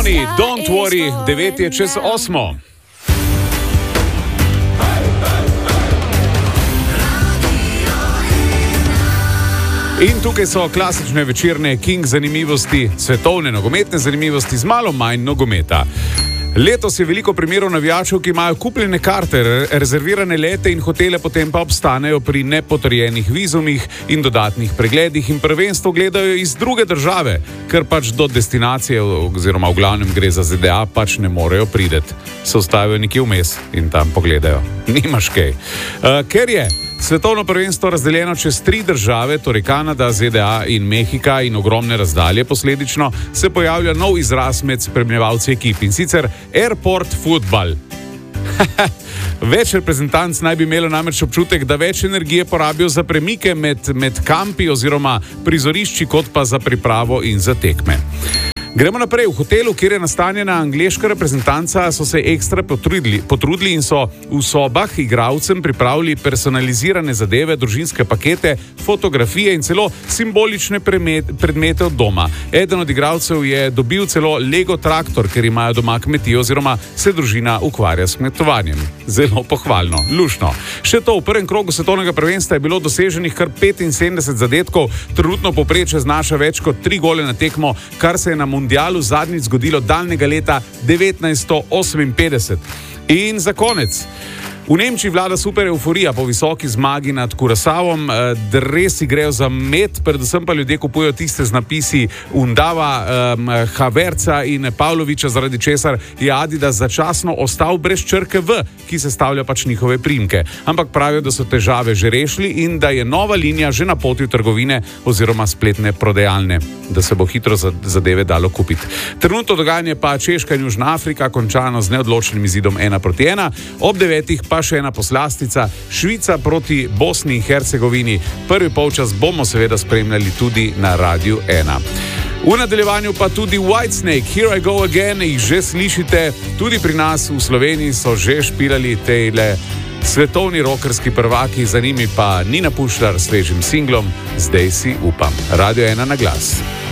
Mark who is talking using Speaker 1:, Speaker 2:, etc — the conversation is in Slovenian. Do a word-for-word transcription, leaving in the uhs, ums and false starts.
Speaker 1: Oni, don't worry, devet je čez osmo. In tukaj so klasične večerne King zanimivosti, svetovne nogometne zanimivosti z malo manj nogometa. Letos je veliko primerov navijačev, ki imajo kupljene karte, rezervirane lete in hotele, potem pa obstanejo pri nepotrjenih vizumih in dodatnih pregledih in prvenstvo gledajo iz druge države, ker pač do destinacije, oziroma v glavnem gre za Z D A, pač ne morejo prideti. Se ustavijo nekje vmes in tam pogledajo. Nimaš kaj. Uh, ker je svetovno prvenstvo razdeljeno čez tri države, torej Kanada, Z D A in Mehika in ogromne razdalje posledično, se pojavlja nov izraz med spremljevalci ekip in sicer airport football. Več reprezentanc naj bi imelo namreč občutek, da več energije porabijo za premike med, med kampi oziroma prizorišči, kot pa za pripravo in za tekme. Gremo naprej. V hotelu, kjer je nastanjena angleška reprezentanca, so se ekstra potrudili, potrudili in so v sobah igralcem pripravili personalizirane zadeve, družinske pakete, fotografije in celo simbolične predmete od doma. Eden od igralcev je dobil celo Lego traktor, ker imajo doma kmetijo oziroma se družina ukvarja s kmetovanjem. Zelo pohvalno, lušno. Še to, v prvem krogu svetovnega prvenstva je bilo doseženih kar petinsedemdeset zadetkov, trenutno povprečje znaša več kot tri gole na tekmo, kar se je na mundialu zadnjič zgodilo daljnega leta devetnajststo oseminpetdeset. In za konec. V Nemčiji vlada super euforija po visoki zmagi nad Kurasavom. Dresi grejo za med, predvsem pa ljudje kupujejo tiste z napisi Undava, um, Haverca in Pavloviča, zaradi česar je Adidas začasno ostal brez črke V, ki sestavlja pač njihove priimke. Ampak pravijo, da so težave že rešili in da je nova linija že na poti v trgovine oziroma spletne prodajalne, da se bo hitro zadeve dalo kupiti. Trenutno dogajanje pa Češka in Južna Afrika končano z neodločenim izidom ena proti ena, ob devetih pa še ena poslastica, Švica proti Bosni in Hercegovini. Prvi polčas bomo seveda spremljali tudi na Radiu ena. V nadaljevanju pa tudi Whitesnake, Here I Go Again, jih že slišite, tudi pri nas v Sloveniji so že špilali tejle svetovni rokerski prvaki, za njimi pa Nina Pušlar s svežim singlom Zdaj si upam. Radio ena na glas.